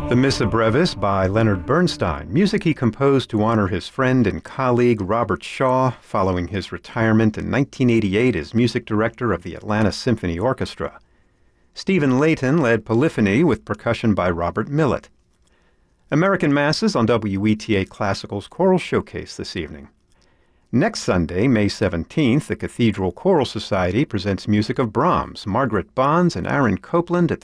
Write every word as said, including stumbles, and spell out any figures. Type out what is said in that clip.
The Missa Brevis by Leonard Bernstein, music he composed to honor his friend and colleague Robert Shaw following his retirement in nineteen eighty-eight as music director of the Atlanta Symphony Orchestra. Stephen Layton led polyphony with percussion by Robert Millett. American Masses on W E T A Classical's Choral Showcase this evening. Next Sunday, May seventeenth, the Cathedral Choral Society presents music of Brahms, Margaret Bonds, and Aaron Copland at